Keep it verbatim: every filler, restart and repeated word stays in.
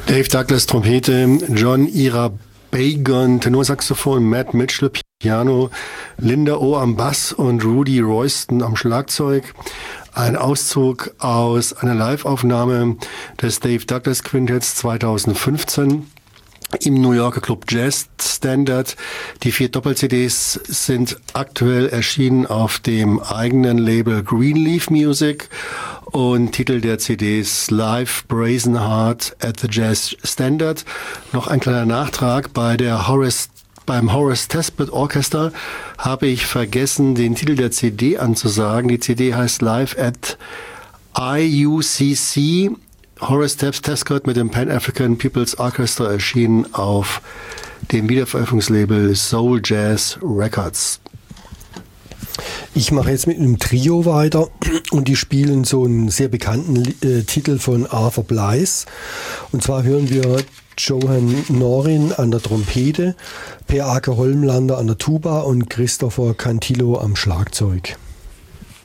Dave Douglas Trompete, John Irabagon Tenorsaxophon, Matt Mitchell Piano, Linda O am Bass und Rudy Royston am Schlagzeug. Ein Auszug aus einer Live-Aufnahme des Dave Douglas Quintetts zweitausendfünfzehn im New Yorker Club Jazz Standard. Die vier Doppel-C Ds sind aktuell erschienen auf dem eigenen Label Greenleaf Music und Titel der C Ds Live Brazen Heart at the Jazz Standard. Noch ein kleiner Nachtrag: Bei der Horace Beim Horace Tesbitt Orchester habe ich vergessen, den Titel der C D anzusagen. Die C D heißt Live at I U C C. Horace Tesbitt mit dem Pan African People's Orchestra, erschienen auf dem Wiederveröffentlichungslabel Soul Jazz Records. Ich mache jetzt mit einem Trio weiter und die spielen so einen sehr bekannten äh, Titel von Arthur Blythe. Und zwar hören wir Johan Norin an der Trompete, Per Ake Holmlander an der Tuba und Christopher Cantillo am Schlagzeug.